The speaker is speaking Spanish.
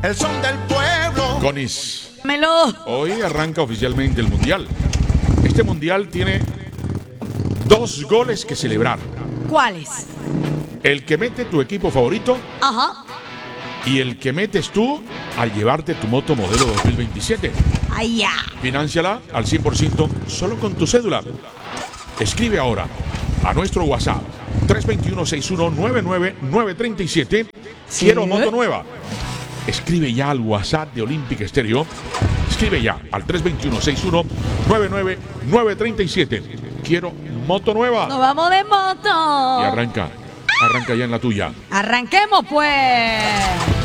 el son del pueblo. Conis, Melo. hoy arranca oficialmente el Mundial. Este Mundial tiene 2 goles que celebrar. ¿Cuáles? El que mete tu equipo favorito Ajá. y el que metes tú al llevarte tu moto modelo 2027. Ay, ya. Finánciala al 100% solo con tu cédula. Escribe ahora a nuestro WhatsApp 321-6199-937. Quiero moto nueva. Escribe ya al WhatsApp de Olímpica Estéreo. Escribe ya al 321-6199-937. Quiero moto nueva. Nos vamos de moto. Y arranca ya en la tuya. Arranquemos pues.